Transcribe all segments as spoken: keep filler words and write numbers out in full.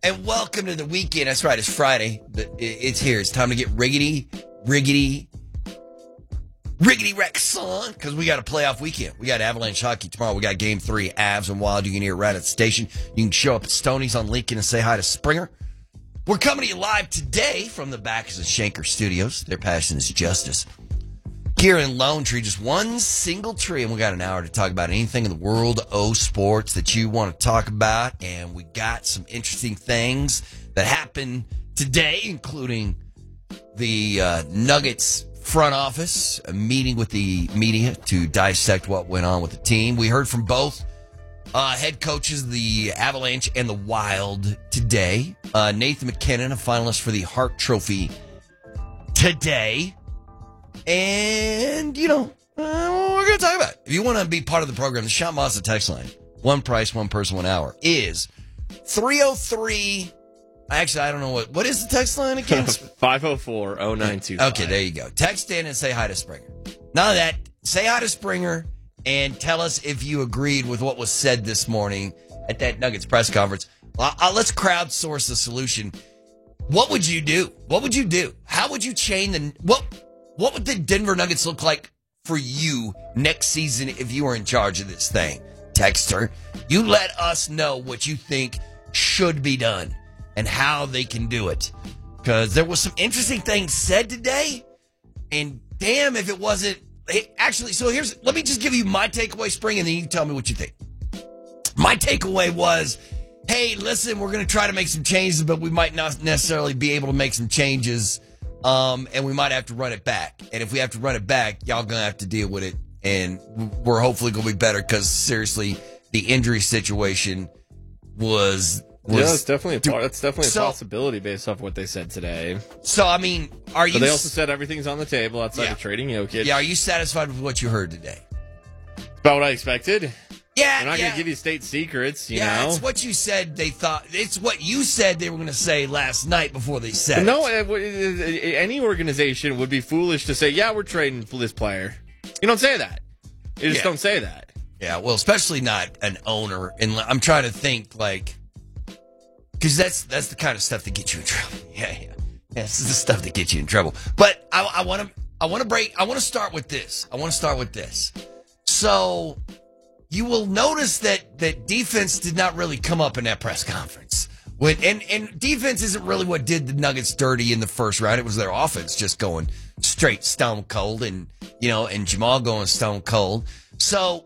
and welcome to the weekend. That's right, it's Friday. It's here. It's time to get riggedy, riggedy, riggedy wreck, son, because we got a playoff weekend. We got Avalanche hockey tomorrow. We got game three, Avs and Wild. You can hear it right at the station. You can show up at Stoney's on Lincoln and say hi to Springer. We're coming to you live today from the Backus and Shanker Studios. Their passion is justice. Here in Lone Tree, just one single tree, and we got an hour to talk about anything in the world of sports that you want to talk about. And we got some interesting things that happened today, including the uh, Nuggets front office, a meeting with the media to dissect what went on with the team. We heard from both uh, head coaches of the Avalanche and the Wild today. Uh, Nathan MacKinnon, a finalist for the Hart Trophy today. And, you know, uh, we're going to talk about it. If you want to be part of the program, the Sean Mazza text line, one price, one person, one hour, is three oh three. Actually, I don't know what. What is the text line again? five oh four oh nine two five. Okay, there you go. Text in and say hi to Springer. None of that. Say hi to Springer and tell us if you agreed with what was said this morning at that Nuggets press conference. Uh, uh, let's crowdsource the solution. What would you do? What would you do? How would you change the what? What would the Denver Nuggets look like for you next season if you were in charge of this thing? Texter, you let us know what you think should be done and how they can do it. Because there was some interesting things said today, and damn if it wasn't. It actually, so here's, let me just give you my takeaway, Spring, and then you can tell me what you think. My takeaway was, hey, listen, we're going to try to make some changes, but we might not necessarily be able to make some changes. Um, and we might have to run it back. And if we have to run it back, y'all gonna have to deal with it. And we're hopefully gonna be better because seriously, the injury situation was. was yeah, it's definitely a, it's definitely a so, possibility based off what they said today. So I mean, are you? But they also said everything's on the table outside yeah. of trading Jokic. Yeah, are you satisfied with what you heard today? About what I expected. Yeah, they're not yeah. going to give you state secrets, you yeah, know? it's what you said they thought. It's what you said they were going to say last night before they said no, it. No, any organization would be foolish to say, yeah, we're trading for this player. You don't say that. You just yeah. don't say that. Yeah, well, especially not an owner. And I'm trying to think, like, because that's, that's the kind of stuff that gets you in trouble. Yeah, yeah. Yeah, this is the stuff that gets you in trouble. But I, I want to I want to break, I want to start with this. I want to start with this. So you will notice that that defense did not really come up in that press conference. When and, and defense isn't really what did the Nuggets dirty in the first round. It was their offense just going straight stone cold, and you know, and Jamal going stone cold. So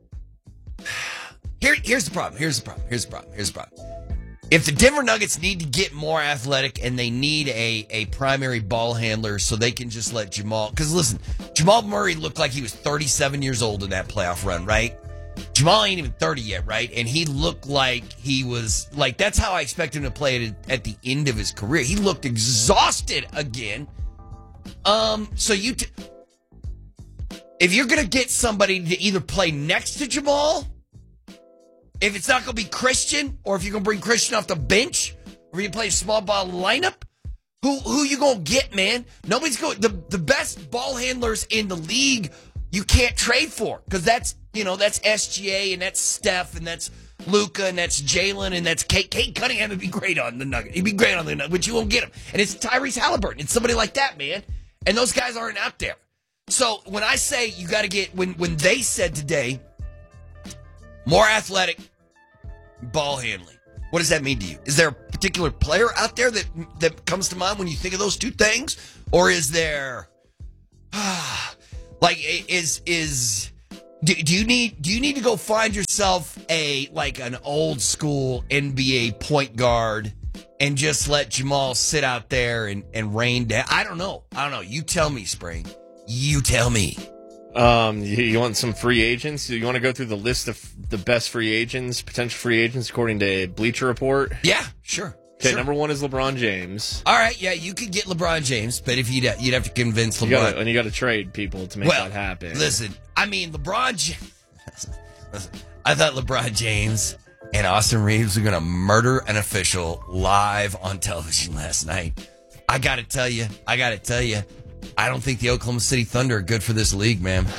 here here's the problem. Here's the problem. Here's the problem. Here's the problem. If the Denver Nuggets need to get more athletic and they need a, a primary ball handler so they can just let Jamal, because listen, Jamal Murray looked like he was thirty-seven years old in that playoff run, right? Jamal ain't even thirty yet, right? And he looked like he was, like, that's how I expect him to play at, at the end of his career. He looked exhausted again. Um, so you, t- if you're going to get somebody to either play next to Jamal, if it's not going to be Christian, or if you're going to bring Christian off the bench, or you play a small ball lineup, who who you going to get, man? Nobody's going, the, the best ball handlers in the league you can't trade for, because that's, you know, that's S G A, and that's Steph, and that's Luka, and that's Jalen, and that's Kate. Kate Cunningham would be great on the Nugget. He'd be great on the Nugget, but you won't get him. And it's Tyrese Halliburton. It's somebody like that, man. And those guys aren't out there. So when I say you got to get, when, when they said today, more athletic ball handling, what does that mean to you? Is there a particular player out there that that comes to mind when you think of those two things? Or is there, like, is, is, Do, do you need do you need to go find yourself a like an old school N B A point guard and just let Jamal sit out there and, and rain down? I don't know. I don't know. You tell me, Spring. You tell me. Um, you, you want some free agents? You want to go through the list of the best free agents, potential free agents, according to Bleacher Report? Yeah, sure. Okay, sure. number one is LeBron James. All right, yeah, you could get LeBron James, but if you'd you'd have to convince LeBron, you gotta, and you got to trade people to make well, that happen. Listen, I mean, LeBron. James, listen, I thought LeBron James and Austin Reeves were gonna murder an official live on television last night. I gotta tell you, I gotta tell you, I don't think the Oklahoma City Thunder are good for this league, man.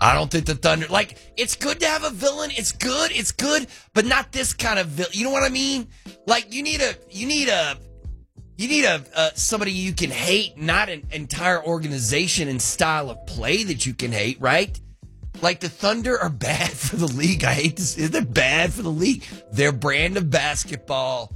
I don't think the Thunder, like, it's good to have a villain. It's good. It's good, but not this kind of villain. You know what I mean? Like, you need a, you need a, you need a, uh, somebody you can hate, not an entire organization and style of play that you can hate, right? Like, the Thunder are bad for the league. I hate to say they're bad for the league. Their brand of basketball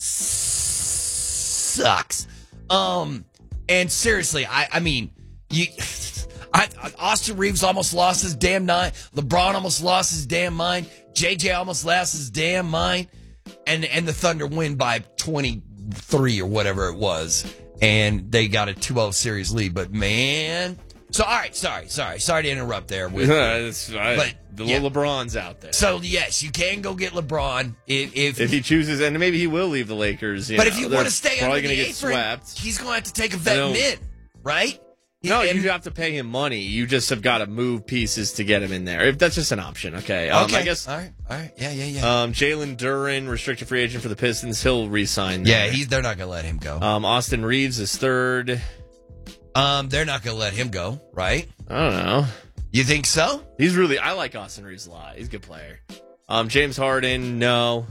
sucks. Um, and seriously, I, I mean, you, I, Austin Reeves almost lost his damn mind. LeBron almost lost his damn mind. J J almost lost his damn mind. And, and the Thunder win by twenty-three or whatever it was. And they got a two oh series lead. But, man. So, all right. Sorry. Sorry. Sorry to interrupt there. With, It's, I, but, the yeah. LeBron's out there. So, yes, you can go get LeBron if, if, if he chooses, and maybe he will leave the Lakers. You but know, if you they're want to stay probably under the gonna get apron, swept. he's going to have to take a vet No. min, right? No, And- you have to pay him money. You just have got to move pieces to get him in there. If that's just an option, okay. Um, okay. I guess. All right. All right. Yeah. Yeah. Yeah. Um, Jalen Duren, restricted free agent for the Pistons. He'll re-sign. yeah. there. He's. They're not going to let him go. Um, Austin Reeves is third. Um. They're not going to let him go, right? I don't know. You think so? He's really. I like Austin Reeves a lot. He's a good player. Um, James Harden, no.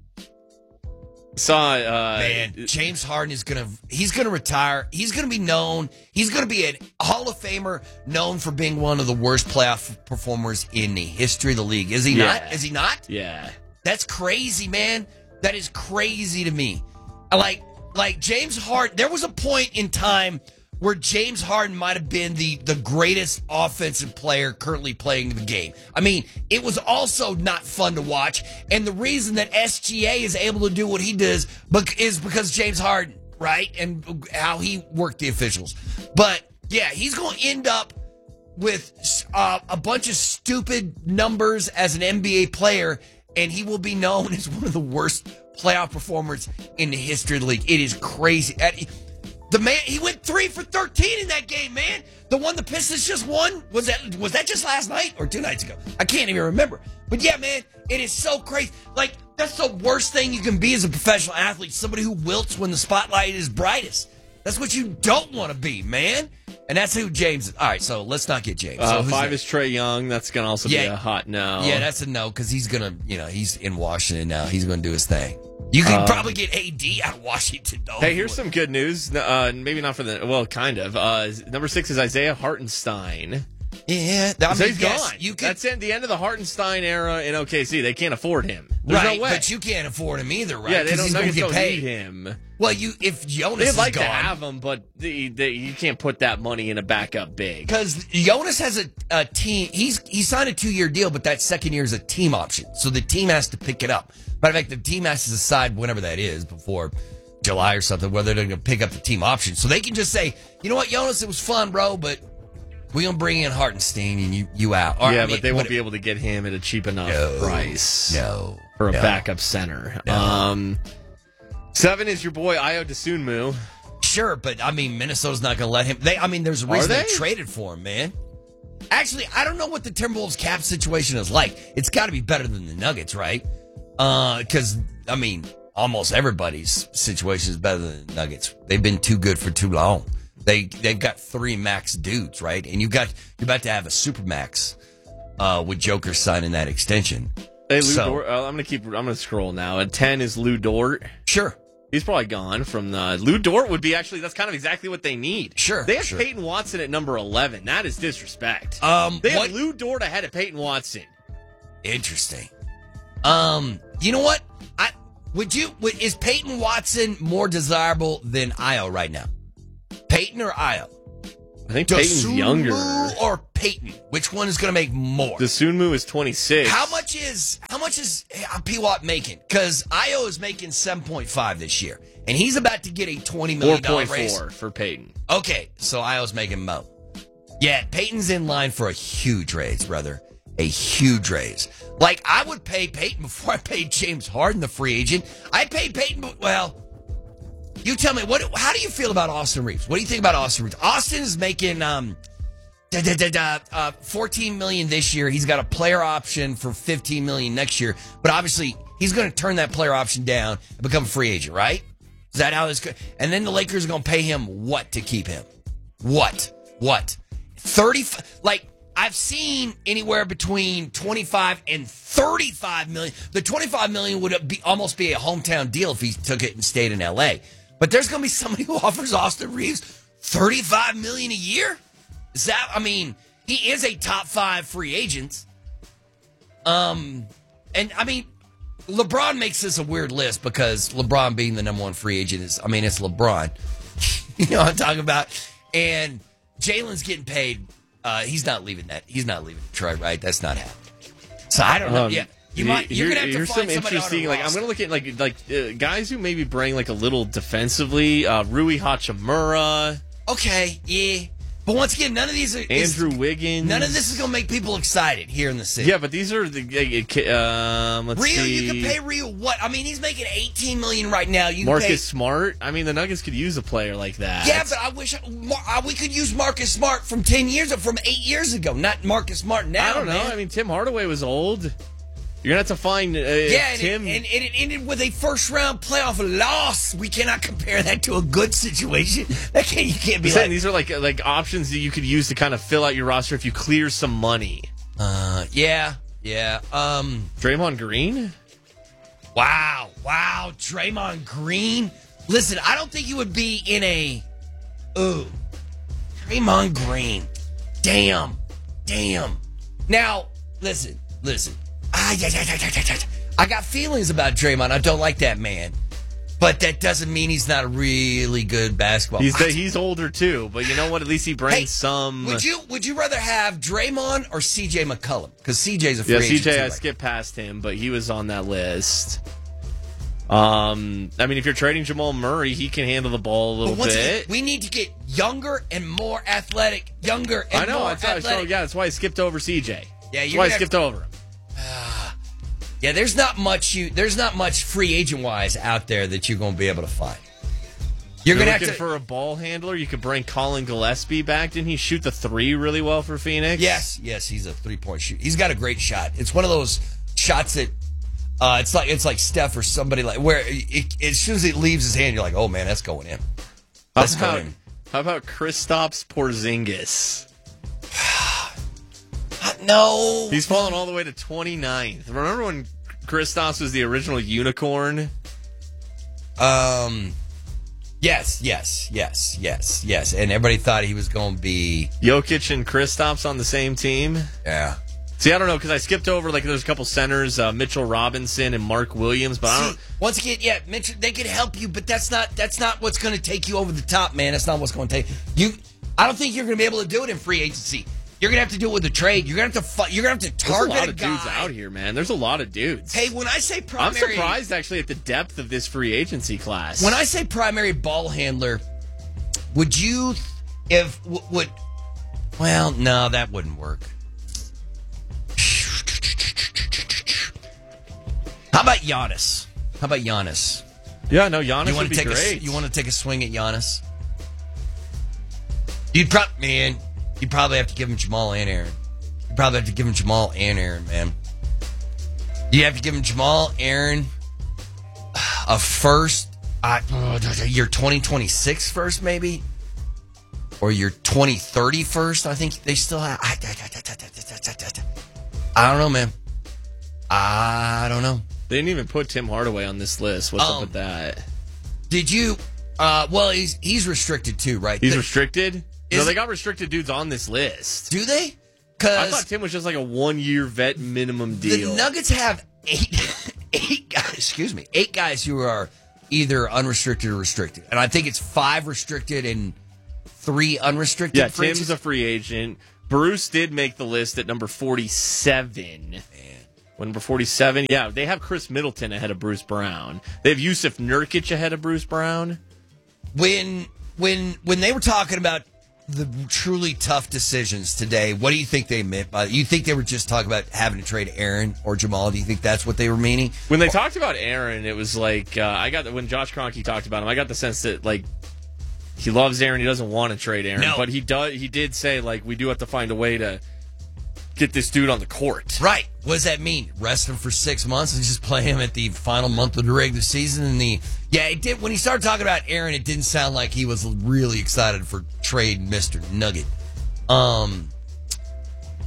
Saw uh, Man, James Harden is gonna he's gonna retire. He's gonna be known. He's gonna be a Hall of Famer, known for being one of the worst playoff performers in the history of the league. Is he Yeah. not? Is he not? Yeah. That's crazy, man. That is crazy to me. Like, like James Harden. There was a point in time where James Harden might have been the, the greatest offensive player currently playing the game. I mean, it was also not fun to watch. And the reason that S G A is able to do what he does bec- is because James Harden, right? And how he worked the officials. But, yeah, he's going to end up with uh, a bunch of stupid numbers as an N B A player, and he will be known as one of the worst playoff performers in the history of the league. It is crazy. The man, he went three for thirteen in that game, man. The one the Pistons just won, was that was that just last night or two nights ago? I can't even remember. But yeah, man, it is so crazy. Like, that's the worst thing you can be as a professional athlete, somebody who wilts when the spotlight is brightest. That's what you don't want to be, man. And that's who James is. All right, so let's not get James. Uh, So five that? is Trae Young. That's going to also Yeah. be a hot no. Yeah, that's a no, because he's going to, you know, he's in Washington now. He's going to do his thing. You can Um, probably get A D out of Washington, though. Hey, here's some good news. Uh, maybe not for the well, kind of. Uh, number six is Isaiah Hartenstein. Yeah, I So mean, he's yes, gone. You could, That's at the end of the Hartenstein era in O K C. They can't afford him. There's right, no way. but you can't afford him either, right? yeah, they 'Cause don't, he's going to Nuggets get don't paid. need him. Well, you if Jonas They'd is like gone, to have him, but they, they, you can't put that money in a backup big. because Jonas has a, a team. He's he signed a two year deal, but that second year is a team option, so the team has to pick it up. Matter of fact, the team has to decide whenever that is before July or something whether they're going to pick up the team option. So they can just say, you know what, Jonas, it was fun, bro, but we're going to bring in Hartenstein and you you out. Or, yeah, I mean, but they won't what- be able to get him at a cheap enough No, price. No, for a no. backup center. No. Um, seven is your boy Ayo Dosunmu. Sure, but I mean, Minnesota's not going to let him. They, I mean, there's a Are reason they? they? traded for him, man. Actually, I don't know what the Timberwolves cap situation is like. It's got to be better than the Nuggets, right? Because I mean, almost everybody's situation is better than the Nuggets. They've been too good for too long. They they've got three max dudes, right? And you got you're about to have a super max uh, with Joker signing that extension. Hey, Lou So- Dort. Uh, I'm gonna keep. I'm gonna scroll now. At ten is Lou Dort. Sure. He's probably gone from the. Lou Dort would be actually. That's kind of exactly what they need. Sure, They have sure. Peyton Watson at number eleven. That is disrespect. Um, they have what- Lou Dort ahead of Peyton Watson. Interesting. Um, you know what? I would you would, is Peyton Watson more desirable than Io right now? Peyton or Io? I think Peyton's Dosunmu younger. or Peyton? Which one is going to make more? Dosunmu is twenty-six. How much is how much is uh, P. Watt making? Because Io is making seven point five this year, and he's about to get a twenty Four million dollar point raise. four for Peyton. Okay, so Io's making mo. Yeah, Peyton's in line for a huge raise, brother. A huge raise. Like, I would pay Peyton before I paid James Harden, the free agent. I'd pay Peyton, but, well, you tell me, what? How do you feel about Austin Reeves? What do you think about Austin Reeves? Austin is making um, da, da, da, da, uh, fourteen million dollars this year. He's got a player option for fifteen million dollars next year, but obviously he's going to turn that player option down and become a free agent, right? Is that how this goes? And then the Lakers are going to pay him what to keep him? What? What? thirty, like, I've seen anywhere between twenty-five and thirty-five million. The twenty-five million would be almost be a hometown deal if he took it and stayed in L A. But there's going to be somebody who offers Austin Reeves thirty-five million a year. Is that? I mean, he is a top five free agent. Um, and I mean, LeBron makes this a weird list because LeBron being the number one free agent is. I mean, it's LeBron. You know what I'm talking about? And Jalen's getting paid. Uh, he's not leaving that. He's not leaving Detroit, right? That's not happening. So I don't know. Um, yeah, you might. You're gonna have to here's find some somebody interesting. on a like roster. I'm gonna look at like like uh, guys who maybe bring like a little defensively. Uh, Rui Hachimura. Okay, yeah, but once again, none of these are Andrew is, Wiggins. None of this is gonna make people excited here in the city. Yeah, but these are the. Um, let's Rio, see. you can pay Rio what? I mean, he's making eighteen million right now. You can Marcus pay, Smart. I mean, the Nuggets could use a player like that. Yeah, but I wish Mar- uh, we could use Marcus Smart from ten years or from eight years ago, not Marcus Smart now. I don't know. Man. I mean, Tim Hardaway was old. You're gonna have to find uh, yeah, and Tim. It, and, and it ended with a first round playoff loss. We cannot compare that to a good situation. That can't you can't be I'm like saying these are like like options that you could use to kind of fill out your roster if you clear some money. Uh, yeah, yeah. Um, Draymond Green. wow, wow, Draymond Green. Listen, I don't think you would be in a. Ooh, Draymond Green. Damn, damn. Now, listen, listen. Ah, yeah, yeah, yeah, yeah, yeah. I got feelings about Draymond. I don't like that man. But that doesn't mean he's not a really good basketball He's player. he's older too, but you know what? At least he brings Hey, some. Would you would you rather have Draymond or C J McCollum? Because C J's a free Yeah, agent. C J, too, I right? skipped past him, but he was on that list. Um, I mean, if you're trading Jamal Murray, he can handle the ball a little But once bit. again, we need to get younger and more athletic. Younger and I know. more That's why, so, athletic. yeah, that's why I skipped over C J. Yeah, that's you're why I gonna skipped have over him. Yeah, there's not much you. There's not much free agent wise out there that you're going to be able to find. You're, You're going to have looking to. for a ball handler. You could bring Colin Gillespie back. Didn't he shoot the three really well for Phoenix? Yes, yes, he's a three point shoot. He's got a great shot. It's one of those shots that uh, it's like it's like Steph or somebody like where it, it, as soon as it leaves his hand, you're like, oh man, that's going in. How That's about, going in. how about Kristaps Porzingis? No, He's fallen all the way to twenty-ninth. Remember when Kristaps was the original unicorn? Um. Yes, yes, yes, yes, yes, and everybody thought he was going to be. Jokic and Kristaps on the same team? Yeah. See, I don't know, because I skipped over, like, there's a couple centers, uh, Mitchell Robinson and Mark Williams, but I See, don't... once again, yeah, Mitch, they could help you, but that's not that's not what's going to take you over the top, man. That's not what's going to take you. I don't think you're going to be able to do it in free agency. You're going to have to do it with the trade. You're going to have to fu- You're going to have to There's target a lot a of guy. dudes out here, man. There's a lot of dudes. Hey, when I say I'm primary, surprised, actually, at the depth of this free agency class. when I say primary ball handler, would you, if w- would, well, no, that wouldn't work. How about Giannis? How about Giannis? Yeah, no, Giannis You want would to be take great. a you want to take a swing at Giannis? You'd probably man, you'd probably have to give him Jamal and Aaron. You probably have to give him Jamal and Aaron, man. You have to give him Jamal, Aaron, a first, uh, your twenty twenty-six first, maybe, or your twenty thirty first. I think they still have. I, I don't know, man. I don't know. They didn't even put Tim Hardaway on this list. What's Um, up with that? Did you? Uh, well, he's he's restricted too, right? He's The- restricted? No, is- they got restricted dudes on this list. Do they? I Because thought Tim was just like a one-year vet minimum deal. the Nuggets have eight, eight guys. Excuse me, eight guys who are either unrestricted or restricted, and I think it's five restricted and three unrestricted. yeah, free Tim's agents. a free agent. Bruce did make the list at number forty-seven. When number forty-seven, yeah, they have Chris Middleton ahead of Bruce Brown. They have Yusuf Nurkic ahead of Bruce Brown. when when when they were talking about the truly tough decisions today. What do you think they meant by? You think they were just talking about having to trade Aaron or Jamal? Do you think that's what they were meaning? When they talked about Aaron, it was like uh, I got when Josh Kroenke talked about him. I got the sense that like he loves Aaron. He doesn't want to trade Aaron, No. but he does. He did say like we do have to find a way to get this dude on the court. Right. What does that mean? Rest him for six months and just play him at the final month of the regular season? And the yeah, it did. When he started talking about Aaron, it didn't sound like he was really excited for trade Mister Nugget. Um,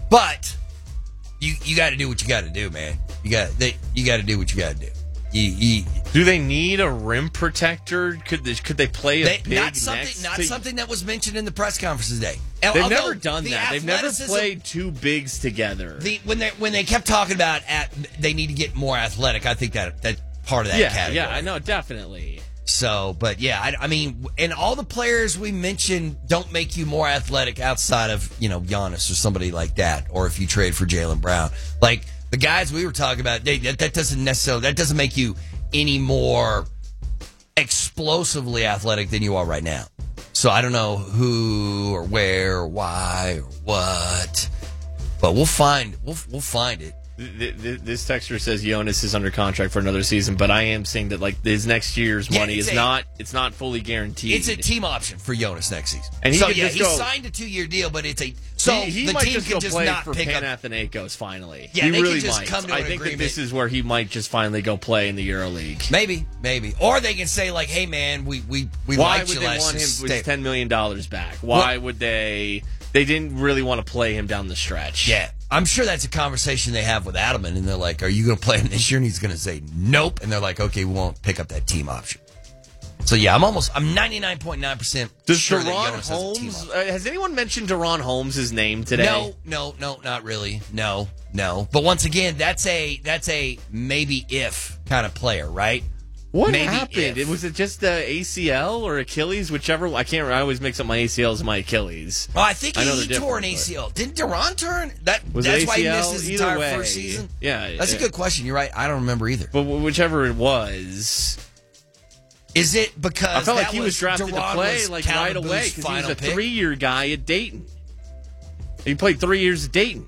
But you you got to do what you got to do, man. You got they you got to do what you got to do. You, you, do they need a rim protector? Could they, could they play a they, big not something next not to, something that was mentioned in the press conference today. They've Although never done the that. They've never played two bigs together. The, when they when they kept talking about at, they need to get more athletic, I think that that's part of that yeah, category. Yeah, I know, definitely. So, but yeah, I, I mean, and all the players we mentioned don't make you more athletic outside of, you know, Giannis or somebody like that, or if you trade for Jaylen Brown. Like the guys we were talking about, they, that, that doesn't necessarily that doesn't make you any more explosively athletic than you are right now. So I don't know who or where or why or what, but we'll find we'll we'll find it. This texter says Jonas is under contract for another season, but I am saying that like his next year's Yeah, money it's is a- not it's not fully guaranteed. It's a team option for Jonas next season. And he so could yeah, just he go- signed a two-year deal, but it's a so he, he the might team just can go just play not for pick up. Panathinaikos finally. Yeah, he they could really just might. come to I an think that agreement. this is where he might just finally go play in the EuroLeague. Maybe, maybe, or they can say like, "Hey, man, we we we Why liked would you they last want him year. with Stay." his ten million dollars back? Why would they? They didn't really want to play him down the stretch. Yeah, I'm sure that's a conversation they have with Adelman, and they're like, "Are you going to play him this year?" And he's going to say, "Nope," and they're like, "Okay, we won't pick up that team option." So yeah, I'm almost, I'm ninety-nine point nine percent Does sure Deron that Jonas has a team Holmes? option. Uh, has anyone mentioned Deron Holmes' name today? No, no, no, not really. No, no. But once again, that's a that's a maybe if kind of player, right? What Maybe happened? if. It was it just the A C L or Achilles, whichever. I can't. I always mix up my A C Ls and my Achilles. Oh, I think I know he, he they're tore an different, A C L. Didn't Deron turn? That Was it that's why he A C L? missed his Either entire way. first season. Yeah, That's yeah. a good question. You're right. I don't remember either. But wh- whichever it was, Is it because I felt like that he was drafted Deron to play was like Cal right Naboo's away because he was final a pick? three-year guy at Dayton. He played three years at Dayton.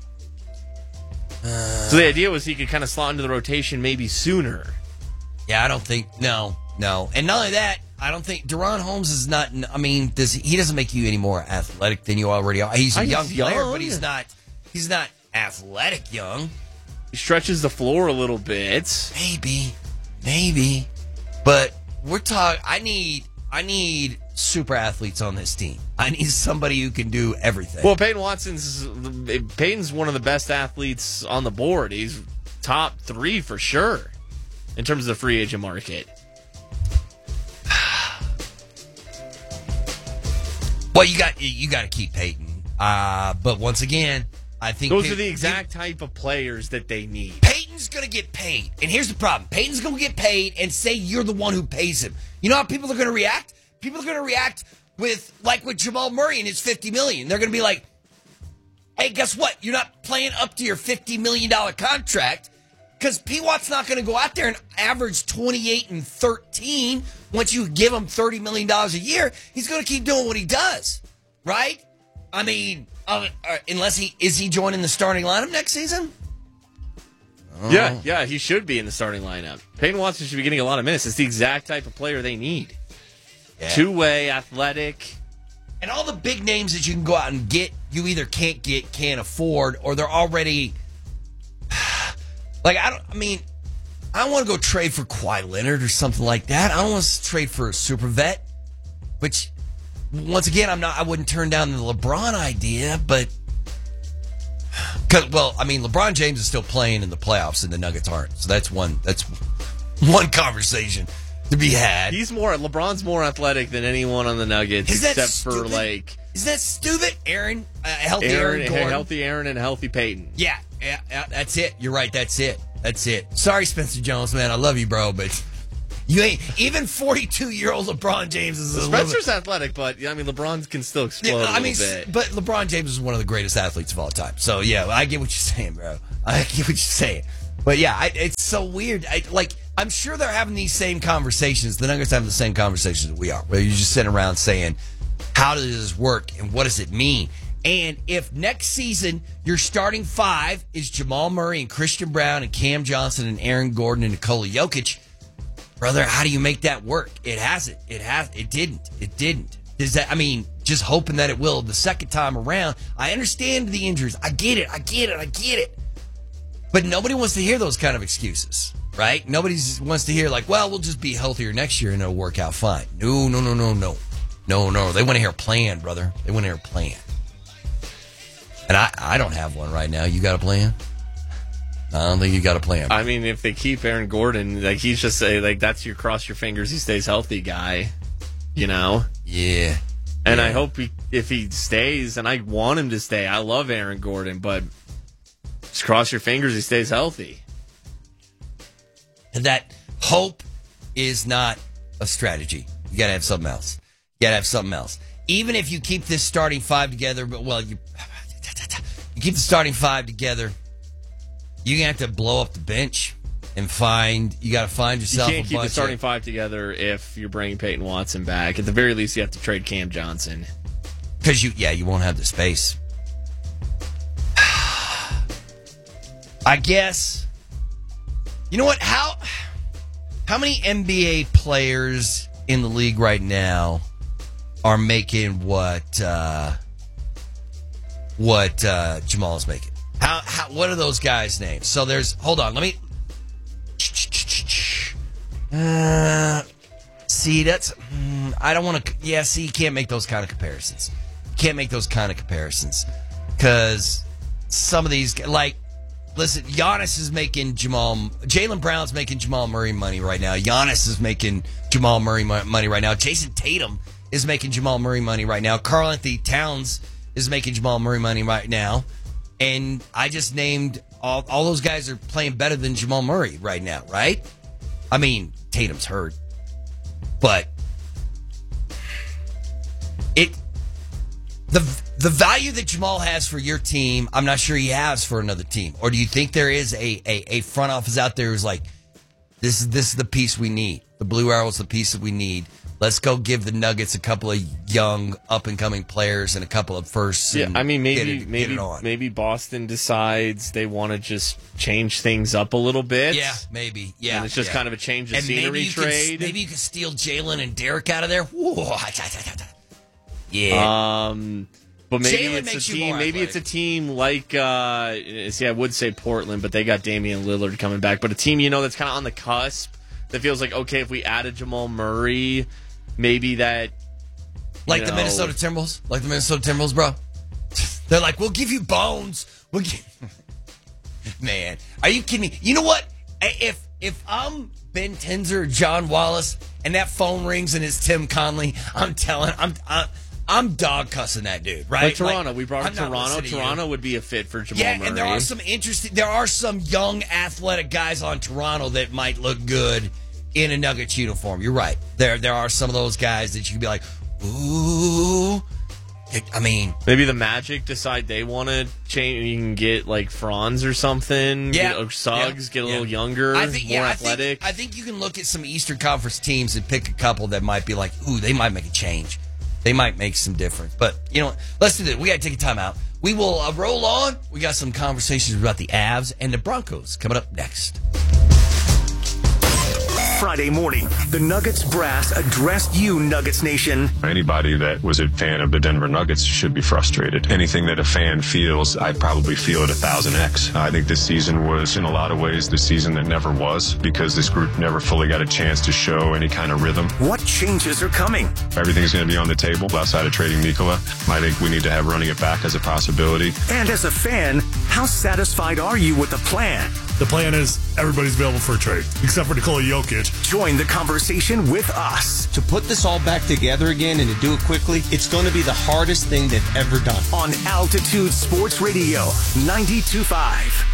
Uh, so the idea was he could kind of slot into the rotation maybe sooner. Yeah, I don't think no, no, and not only that, I don't think Deron Holmes is not. I mean, does he, he doesn't make you any more athletic than you already are. He's a He's young player, young. but he's not. He's not athletic young. He stretches the floor a little bit. Maybe, maybe, but we're talking. I need. I need super athletes on this team. I need somebody who can do everything. Well, Peyton Watson's Peyton's one of the best athletes on the board. He's top three for sure in terms of the free agent market. Well, you got you got to keep Peyton. Uh, but once again, I think Those Pey- are the exact type of players that they need. Peyton's going to get paid. And here's the problem. Peyton's going to get paid and say you're the one who pays him. You know how people are going to react? People are going to react with, like with Jamal Murray and his fifty million dollars. They're going to be like, hey, guess what? You're not playing up to your fifty million dollars contract because P. Watt's not going to go out there and average twenty-eight and thirteen once you give him thirty million dollars a year. He's going to keep doing what he does, right? I mean, uh, uh, unless he, is he joining the starting lineup next season? Yeah, yeah, he should be in the starting lineup. Peyton Watson should be getting a lot of minutes. It's the exact type of player they need. Yeah. Two-way, athletic. And all the big names that you can go out and get, you either can't get, can't afford, or they're already like I don't. I mean, I don't want to go trade for Kawhi Leonard or something like that. I don't want to trade for a super vet. Which, once again, I'm not. I wouldn't turn down the LeBron idea, but because well, I mean, LeBron James is still playing in the playoffs, and the Nuggets aren't. So that's one. That's one conversation to be had. He's more LeBron's more athletic than anyone on the Nuggets, Is that except for stupid? like Is that stupid, Aaron? Uh, healthy Aaron, Aaron, Gordon. healthy Aaron and healthy Peyton. Yeah, yeah, yeah, that's it. You're right. That's it. That's it. Sorry, Spencer Jones, man. I love you, bro, but you ain't even forty-two-year-old LeBron James is a little bit- Spencer's athletic, but I mean LeBron can still explode Yeah, a I little mean, bit. but LeBron James is one of the greatest athletes of all time. So yeah, I get what you're saying, bro. I get what you're saying. But yeah, I, it's so weird. I, like I'm sure they're having these same conversations. The Nuggets having the same conversations that we are, where you're just sitting around saying, "How does this work and what does it mean?" And if next season your starting five is Jamal Murray and Christian Brown and Cam Johnson and Aaron Gordon and Nikola Jokic, brother, how do you make that work? It hasn't. It has. It didn't. It didn't. Does that? I mean, just hoping that it will the second time around. I understand the injuries. I get it. I get it. I get it. But nobody wants to hear those kind of excuses, right? Nobody wants to hear like, well, we'll just be healthier next year and it'll work out fine. No, no, no, no, no. No, no. They want to hear a plan, brother. They want to hear a plan. And I, I don't have one right now. You got a plan? I don't think you got a plan. I mean, if they keep Aaron Gordon, like he's just a, like that's your cross your fingers he stays healthy guy, you know? Yeah. And yeah. I hope he, if he stays, and I want him to stay. I love Aaron Gordon, but just cross your fingers he stays healthy. And that hope is not a strategy. You got to have something else. You got to have something else. Even if you keep this starting five together, but well, you you keep the starting five together, you're gonna have to blow up the bench and find. You got to find yourself. You can't a keep bunch the starting of, five together if you're bringing Peyton Watson back. At the very least, you have to trade Cam Johnson because you, yeah, you won't have the space. I guess. You know what? How how many N B A players in the league right now are making what uh, what uh, Jamal is making? How, how what are those guys' names? So there's hold on, let me uh, see that's mm, I don't want to yeah see you can't make those kind of comparisons. You can't make those kind of comparisons because some of these like listen, Giannis is making Jamal Jaylen Brown's making Jamal Murray money right now. Giannis is making Jamal Murray money right now. Jason Tatum is making Jamal Murray money right now. Karl Anthony Towns is making Jamal Murray money right now. And I just named all, all those guys are playing better than Jamal Murray right now, right? I mean, Tatum's hurt. But it the the value that Jamal has for your team, I'm not sure he has for another team. Or do you think there is a, a, a front office out there who's like, this is this is the piece we need. The Blue Arrow's the piece that we need. Let's go give the Nuggets a couple of young, up-and-coming players and a couple of firsts. Yeah, I mean, maybe it, maybe maybe Boston decides they want to just change things up a little bit. Yeah, maybe. Yeah, and it's just yeah. kind of a change of and scenery maybe you trade. Can, maybe you can steal Jalen and Derek out of there. Whoa. Yeah. Um, but maybe Jalen it's a makes you team. more Maybe athletic. it's a team like. Uh, see, I would say Portland, but they got Damian Lillard coming back. But a team you know that's kind of on the cusp that feels like okay if we added Jamal Murray. Maybe that, like know, the Minnesota Timberwolves, like the Minnesota Timberwolves, bro. They're like, we'll give you Bones. We'll give... Man, are you kidding me? You know what? If if I'm Ben Tenzer or John Wallace and that phone rings and it's Tim Conley, I'm telling, I'm I'm, I'm dog cussing that dude, right? Like Toronto, like, we brought up I'm not Toronto. listening to Toronto you. would be a fit for Jamal Yeah, Murray. and there are some interesting, there are some young athletic guys on Toronto that might look good in a Nuggets uniform. You're right. There there are some of those guys that you can be like, ooh. I mean, maybe the Magic decide they want to change. You can get like Franz or something. Yeah, get, or Suggs, yeah, get a yeah. little younger, I think, more yeah, athletic. I think, I think you can look at some Eastern Conference teams and pick a couple that might be like, ooh, they might make a change. They might make some difference. But, you know what? Let's do this. We got to take a time out. We will uh, roll on. We got some conversations about the Avs and the Broncos coming up next. Friday morning, the Nuggets brass addressed you, Nuggets Nation. Anybody that was a fan of the Denver Nuggets should be frustrated. Anything that a fan feels, I probably feel it a thousand X. I think this season was, in a lot of ways, the season that never was, because this group never fully got a chance to show any kind of rhythm. What changes are coming? Everything's going to be on the table outside of trading Nikola. I think we need to have running it back as a possibility. And as a fan, how satisfied are you with the plan? The plan is everybody's available for a trade, except for Nikola Jokic. Join the conversation with us. To put this all back together again and to do it quickly, it's going to be the hardest thing they've ever done. On Altitude Sports Radio, ninety-two point five.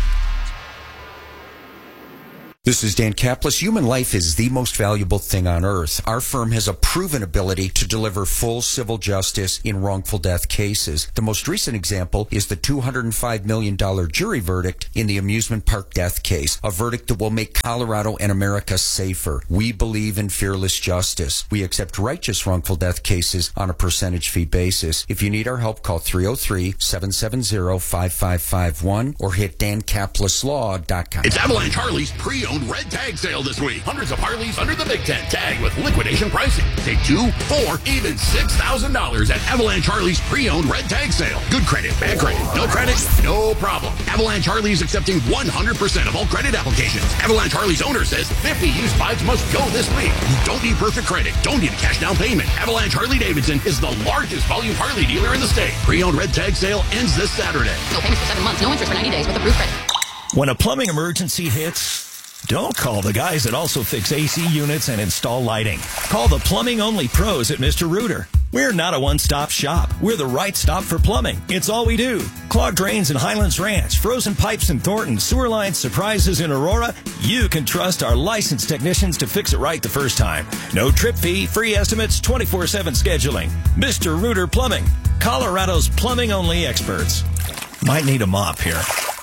This is Dan Kaplis. Human life is the most valuable thing on earth. Our firm has a proven ability to deliver full civil justice in wrongful death cases. The most recent example is the two hundred five million dollars jury verdict in the amusement park death case, a verdict that will make Colorado and America safer. We believe in fearless justice. We accept righteous wrongful death cases on a percentage fee basis. If you need our help, call three oh three, seven seven zero, five five five one or hit dan kaplis law dot com. It's Avalanche Harley's pre pre-owned red tag sale this week. Hundreds of Harleys under the big tent, tagged with liquidation pricing. Take two, four, even six thousand dollars at Avalanche Harley's pre-owned red tag sale. Good credit, bad credit, no credit, no problem. Avalanche Harley is accepting one hundred percent of all credit applications. Avalanche Harley's owner says fifty used bikes must go this week. You don't need perfect credit, don't need a cash down payment. Avalanche Harley-Davidson is the largest volume Harley dealer in the state. Pre-owned red tag sale ends this Saturday. No payments for seven months, no interest for ninety days with approved credit. When a plumbing emergency hits, don't call the guys that also fix A C units and install lighting. Call the plumbing-only pros at Mister Rooter. We're not a one-stop shop. We're the right stop for plumbing. It's all we do. Clogged drains in Highlands Ranch, frozen pipes in Thornton, sewer lines surprises in Aurora. You can trust our licensed technicians to fix it right the first time. No trip fee, free estimates, twenty-four seven scheduling. Mister Rooter Plumbing, Colorado's plumbing-only experts. Might need a mop here.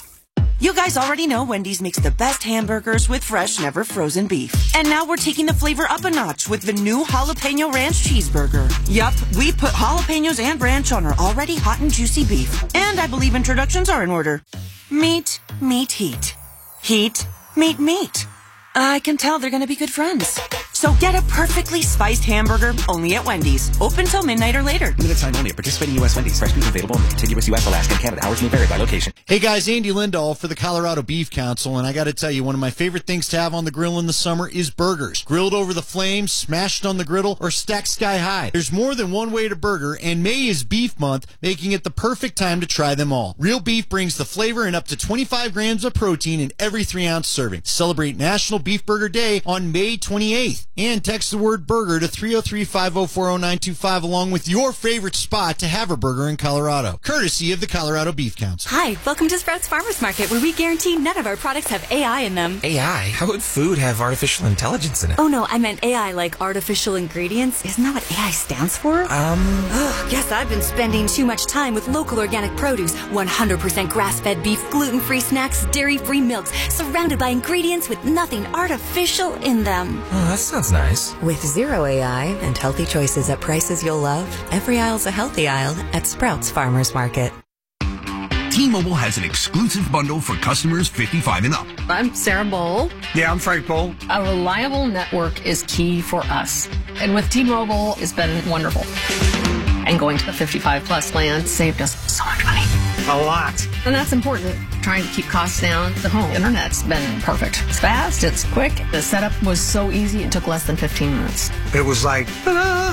You guys already know Wendy's makes the best hamburgers with fresh, never frozen beef. And now we're taking the flavor up a notch with the new Jalapeno Ranch Cheeseburger. Yup, we put jalapenos and ranch on our already hot and juicy beef. And I believe introductions are in order. Meat, meat, heat. Heat, meat, meat. I can tell they're going to be good friends. So get a perfectly spiced hamburger only at Wendy's. Open till midnight or later. Limited time only at participating U S Wendy's. Fresh beef available in the contiguous U S, Alaska, and Canada. Hours may vary by location. Hey guys, Andy Lindahl for the Colorado Beef Council, and I got to tell you, one of my favorite things to have on the grill in the summer is burgers. Grilled over the flames, smashed on the griddle, or stacked sky high. There's more than one way to burger, and May is Beef Month, making it the perfect time to try them all. Real beef brings the flavor and up to twenty-five grams of protein in every three ounce serving. Celebrate National Beef Burger Day on May twenty-eighth, and text the word burger to three oh three, five oh four oh nine two five along with your favorite spot to have a burger in Colorado, courtesy of the Colorado Beef Council. Hi, welcome to Sprouts Farmers Market, where we guarantee none of our products have A I in them. A I? How would food have artificial intelligence in it? Oh no, I meant A I like artificial ingredients. Isn't that what A I stands for? Um... Ugh, guess I've been spending too much time with local organic produce, one hundred percent grass-fed beef, gluten-free snacks, dairy-free milks, surrounded by ingredients with nothing artificial in them. Oh, that sounds nice. With zero A I and healthy choices at prices you'll love, every aisle's a healthy aisle at Sprouts Farmers Market. T-Mobile has an exclusive bundle for customers fifty-five and up. I'm Sarah Bowl. Yeah, I'm Frank Bowl. A reliable network is key for us. And with T-Mobile, it's been wonderful. And going to the fifty-five plus plan saved us so much money. A lot. And that's important. Trying to keep costs down. The home internet's been perfect. It's fast, it's quick. The setup was so easy, it took less than fifteen minutes. It was like, ta-da!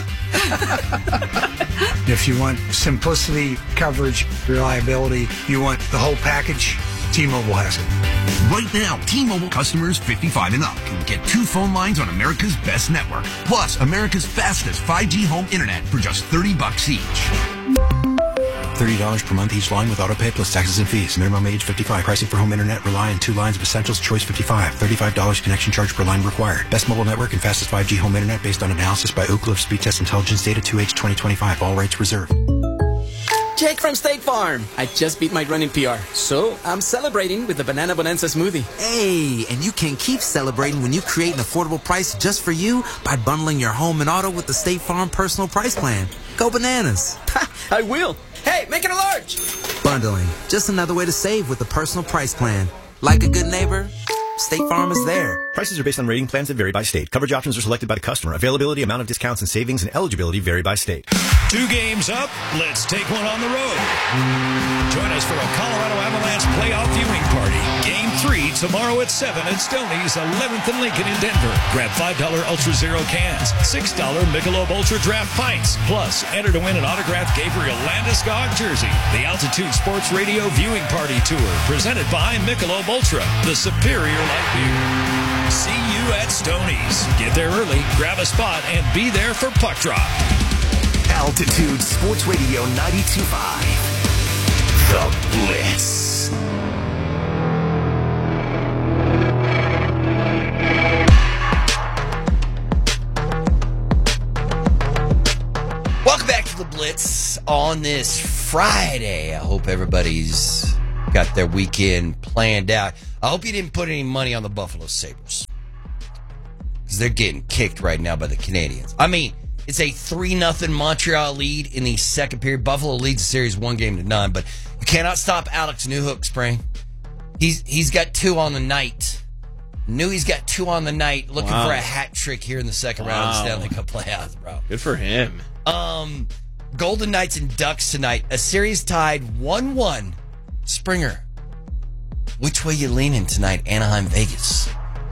If you want simplicity, coverage, reliability, you want the whole package, T-Mobile has it. Right now, T-Mobile customers fifty-five and up can get two phone lines on America's best network, plus America's fastest five G home internet for just thirty bucks each. thirty dollars per month each line with autopay plus taxes and fees. Minimum age fifty-five. Pricing for home internet rely on two lines of Essentials. Choice fifty-five. thirty-five dollars connection charge per line required. Best mobile network and fastest five G home internet based on analysis by Oak Cliff Speed Test Intelligence Data two H twenty twenty-five. All rights reserved. Jake from State Farm. I just beat my running P R, so I'm celebrating with the Banana Bonanza smoothie. Hey, and you can keep celebrating when you create an affordable price just for you by bundling your home and auto with the State Farm Personal Price Plan. Go bananas. I will. Hey, make it a large. Bundling. Just another way to save with the Personal Price Plan. Like a good neighbor, State Farm is there. Prices are based on rating plans that vary by state. Coverage options are selected by the customer. Availability, amount of discounts and savings, and eligibility vary by state. Two games up, let's take one on the road. Join us for a Colorado Avalanche playoff viewing party. Game three tomorrow at seven at Stoney's, eleventh and Lincoln in Denver. Grab five dollar Ultra Zero cans, six dollar Michelob Ultra Draft pints. Plus, enter to win an autographed Gabriel Landeskog jersey. The Altitude Sports Radio Viewing Party Tour, presented by Michelob Ultra, the superior light beer. See you at Stoney's. Get there early, grab a spot, and be there for puck drop. Altitude Sports Radio ninety-two point five. The Blitz. Welcome back to the Blitz on this Friday. I hope everybody's got their weekend planned out. I hope you didn't put any money on the Buffalo Sabres, because they're getting kicked right now by the Canadians. I mean, it's a three nothing Montreal lead in the second period. Buffalo leads the series one game to none, but you cannot stop Alex Newhook, Spring. He's He's got two on the night. Knew he's got two on the night. Looking Wow. for a hat trick here in the second round of the Wow. Stanley Cup playoffs, bro. Good for him. Um, Golden Knights and Ducks tonight. A series tied one one. Springer, which way you leaning tonight? Anaheim, Vegas.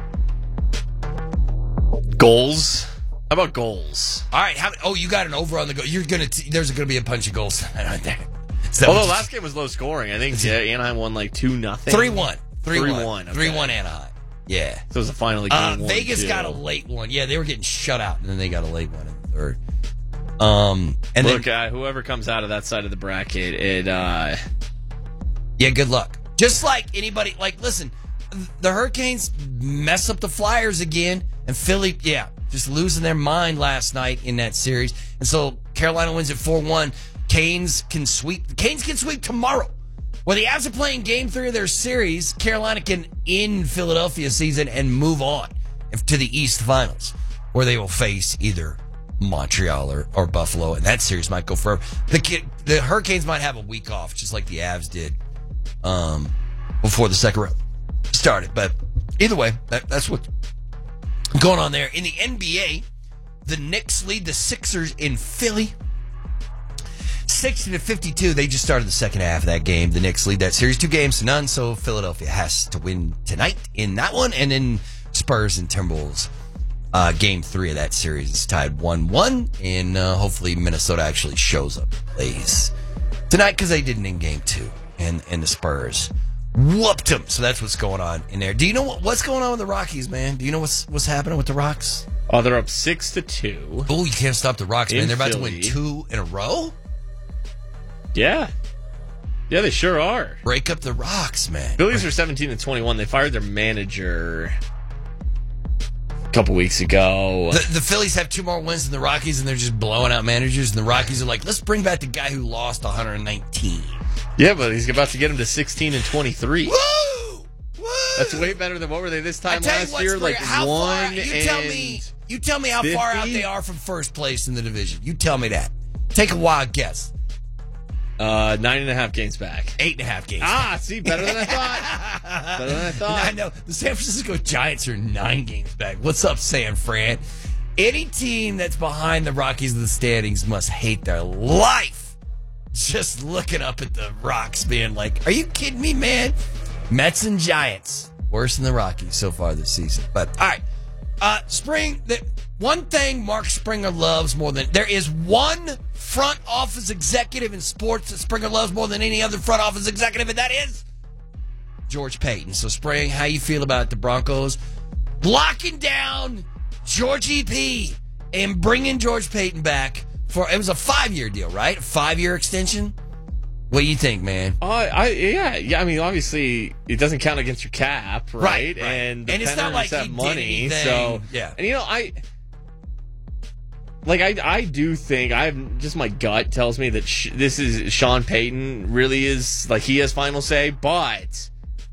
Goals. How about goals? All right. How, oh, you got an over on the goal. You're gonna. T- there's gonna be a bunch of goals tonight, aren't there? So Although last game was low scoring. I think yeah, Anaheim won like two nothing. three one. three one. three one. Okay. three one Anaheim. Yeah. So it was a finally Uh, game one, Vegas too. got a late one. Yeah, they were getting shut out, and then they got a late one in the third. Um, and Look, then uh, whoever comes out of that side of the bracket, it uh, yeah, good luck. Just like anybody, like listen, the Hurricanes mess up the Flyers again, and Philly, yeah, just losing their mind last night in that series, and so Carolina wins at four one. Canes can sweep. Canes can sweep tomorrow. Well, the Avs are playing Game Three of their series. Carolina can end Philadelphia season and move on to the East Finals, where they will face either Montreal or, or Buffalo, and that series might go forever. The kid, the Hurricanes might have a week off, just like the Avs did um, before the second round started. But either way, that, that's what's going on there. In the N B A, the Knicks lead the Sixers in Philly. sixty to fifty-two. They just started the second half of that game. The Knicks lead that series two games to none, so Philadelphia has to win tonight in that one. And then Spurs and Timberwolves. Uh, game three of that series is tied one one, and uh, hopefully Minnesota actually shows up and plays tonight because they didn't in game two, and, and the Spurs whooped them. So that's what's going on in there. Do you know what, what's going on with the Rockies, man? Do you know what's what's happening with the Rocks? Oh, they're up six to two. Oh, you can't stop the Rocks, man. In They're about Philly. to win two in a row. Yeah, yeah, they sure are. Break up the Rocks, man. Phillies are seventeen and twenty-one. They fired their manager a couple weeks ago. The, the Phillies have two more wins than the Rockies, and they're just blowing out managers. And the Rockies are like, let's bring back the guy who lost one hundred nineteen. Yeah, but he's about to get him to sixteen and twenty-three. Woo! Woo! That's way better than what were they this time I tell you last what, year? Springer, Like how one far, you and tell me, you tell me how far out fifty? they are from first place in the division. You tell me that. Take a wild guess. Uh, nine and a half games back. Eight and a half games. Ah, back. see, better than I thought. Better than I thought. I know. The San Francisco Giants are nine games back. What's up, San Fran? Any team that's behind the Rockies in the standings must hate their life. Just looking up at the Rocks being like, are you kidding me, man? Mets and Giants. Worse than the Rockies so far this season. But, all right. Uh, Spring, the, one thing Mark Springer loves more than... There is one front office executive in sports that Springer loves more than any other front office executive, and that is George Payton. So, Spring, how you feel about the Broncos locking down Georgie P and bringing George Payton back for... It was a five-year deal, right? A five-year extension? What do you think, man? Uh, I yeah yeah. I mean, obviously, it doesn't count against your cap, right? Right, right. And the And it's not Penners like have he did money, anything. so Yeah. And you know, I like I I do think I have just my gut tells me that sh- this is Sean Payton really is like he has final say, but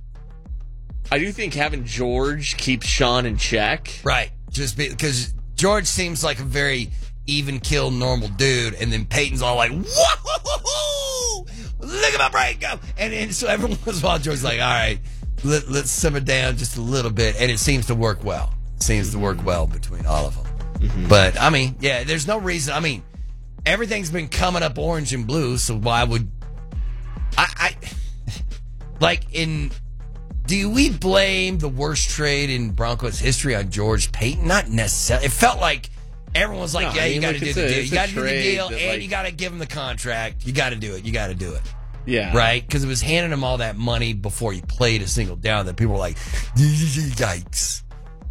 I do think having George keeps Sean in check, Right. Just because George seems like a very even kill normal dude, and then Peyton's all like, whoa, look at my brain go. And, and so every once in a while, George's like, all right, let, let's simmer down just a little bit. And it seems to work well. It seems to work well between all of them. Mm-hmm. But, I mean, yeah, there's no reason. I mean, everything's been coming up orange and blue, so why would I, I like in do we blame the worst trade in Broncos history on George Payton? Not necessarily. It felt like everyone was like, No, yeah, I you mean, got to look, do it's the a- deal. it's You a got to do the trade deal, that, and like- you got to give him the contract. You got to do it. You got to do it. Yeah. Right? Because it was handing him all that money before he played a single down that people were like, yikes.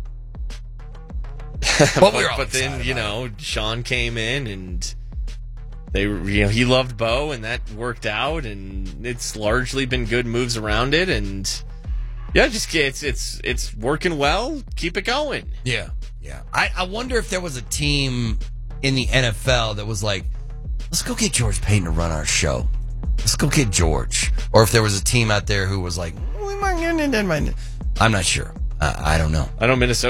but, we were all but then excited you know Sean came in and they you know he loved Bo and that worked out and it's largely been good moves around it and yeah just it's it's it's working well. Keep it going. Yeah, yeah. I, I wonder if there was a team in the N F L that was like, let's go get George Payton to run our show. Let's go get George. Or if there was a team out there who was like, we might get into my. I'm not sure. Uh, I don't know. I know Minnesota